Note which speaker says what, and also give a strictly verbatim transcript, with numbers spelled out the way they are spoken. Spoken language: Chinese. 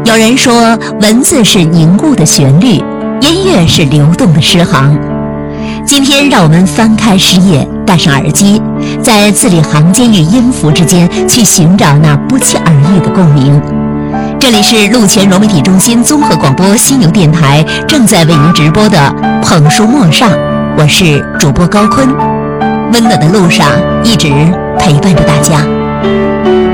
Speaker 1: 有人说，文字是凝固的旋律，音乐是流动的诗行。今天，让我们翻开诗页，戴上耳机，在字里行间与音符之间去寻找那不期而遇的共鸣。这里是路前融媒体中心综合广播犀牛电台正在为您直播的《捧书陌上》，我是主播高坤，温暖的路上一直陪伴着大家。